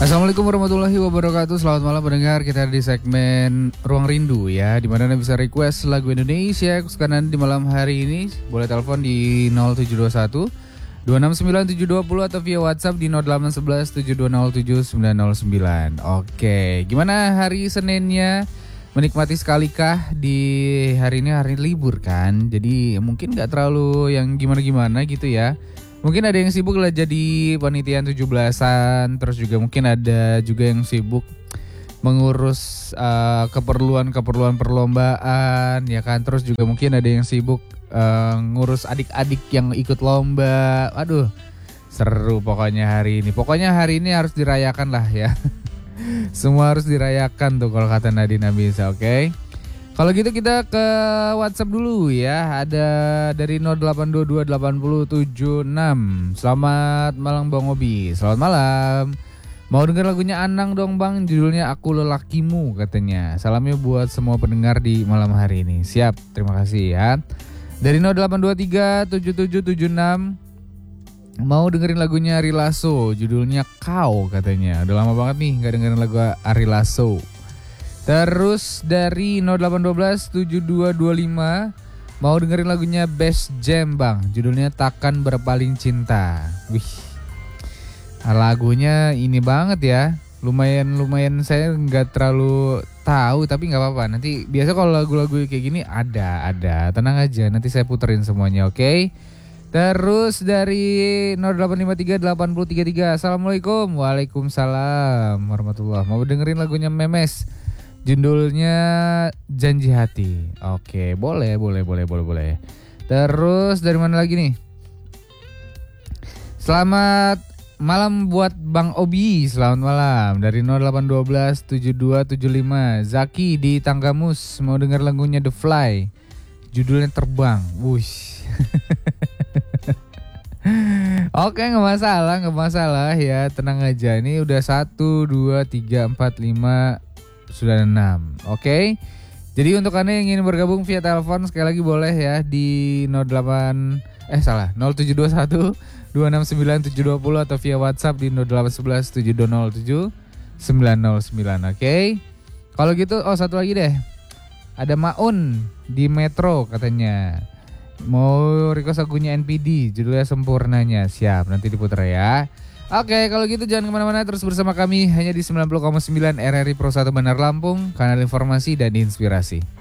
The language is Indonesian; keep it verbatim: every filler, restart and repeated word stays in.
Assalamualaikum warahmatullahi wabarakatuh. Selamat malam pendengar, kita di segmen Ruang Rindu ya, dimana Anda bisa request lagu Indonesia kesukaan Anda di malam hari ini. Boleh telepon di nol tujuh dua satu dua enam sembilan tujuh dua nol atau via WhatsApp di nol delapan satu satu tujuh dua nol tujuh sembilan nol sembilan. Oke, gimana hari Seninnya? Menikmati sekalikah di hari ini? Hari libur kan, jadi mungkin gak terlalu yang gimana-gimana gitu ya. Mungkin ada yang sibuk lah jadi panitian tujuh belasan, terus juga mungkin ada juga yang sibuk mengurus uh, keperluan-keperluan perlombaan ya kan. Terus juga mungkin ada yang sibuk uh, ngurus adik-adik yang ikut lomba. Aduh, seru pokoknya hari ini. Pokoknya hari ini harus dirayakan lah ya. Semua harus dirayakan tuh kalau kata Nadine Abisa, oke? Okay? Kalau gitu kita ke WhatsApp dulu ya. Ada dari nol delapan dua dua delapan nol tujuh enam. Selamat malam Bang Obi. Selamat malam. Mau denger lagunya Anang dong Bang, judulnya Aku Lelakimu katanya. Salamnya buat semua pendengar di malam hari ini. Siap, terima kasih ya. Dari nol delapan dua tiga tujuh tujuh tujuh enam. Mau dengerin lagunya Ari Lasso, judulnya Kau katanya. Udah lama banget nih gak dengerin lagu Ari Lasso. Terus dari nol delapan satu dua tujuh dua dua lima mau dengerin lagunya Best Jam Bang, judulnya Takkan Berpaling Cinta. Wih, lagunya ini banget ya, lumayan lumayan saya nggak terlalu tahu tapi nggak apa-apa. Nanti biasa kalau lagu-lagu kayak gini ada ada, tenang aja nanti saya puterin semuanya, oke? Okay? Terus dari nol delapan lima tiga delapan nol tiga tiga, Assalamualaikum. Waalaikumsalam warahmatullahi. Mau dengerin lagunya Memes, judulnya Janji Hati. Oke, boleh, boleh, boleh, boleh, boleh. Terus dari mana lagi nih? Selamat malam buat Bang Obi. Selamat malam. Dari nol delapan satu dua tujuh dua tujuh lima. Zaki di Tanggamus mau denger lagunya The Fly, judulnya Terbang. Wush. Oke, nggak masalah, nggak masalah ya. Tenang aja. Ini udah satu, dua, tiga, empat, lima, sudah enam. Oke. Okay? Jadi untuk Anda yang ingin bergabung via telepon sekali lagi boleh ya di nol delapan eh salah nol tujuh dua satu dua enam sembilan tujuh dua nol atau via WhatsApp di nol delapan satu satu tujuh dua nol tujuh sembilan nol sembilan. Oke. Okay? Kalau gitu oh satu lagi deh. Ada Maun di Metro katanya. Mau request lagunya N P D, judulnya Sempurnanya. Siap, nanti diputar ya. Oke, kalau gitu jangan kemana-mana, terus bersama kami hanya di sembilan puluh koma sembilan R R I Pro satu Bandar Lampung, kanal informasi dan inspirasi.